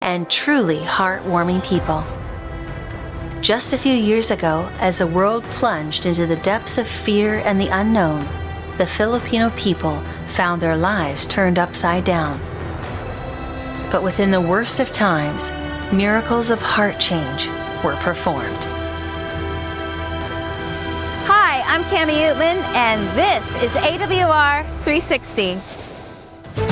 and truly heartwarming people. Just a few years ago, as the world plunged into the depths of fear and the unknown, the Filipino people found their lives turned upside down. But within the worst of times, miracles of heart change were performed. Hi, I'm Cami Utman, and this is AWR 360.